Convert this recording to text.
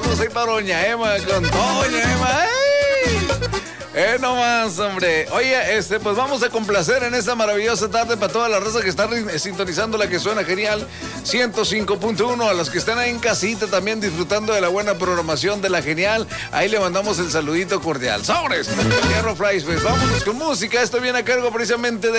saludos ahí para doña Emma, con todo, doña Emma. No más, hombre. Oye, pues vamos a complacer en esta maravillosa tarde para toda la raza que está sintonizando la que suena genial, 105.1, a los que están ahí en casita también disfrutando de la buena programación de la genial. Ahí le mandamos el saludito cordial. ¡Sobres! Hierro Fries, pues vámonos con música. Esto viene a cargo precisamente de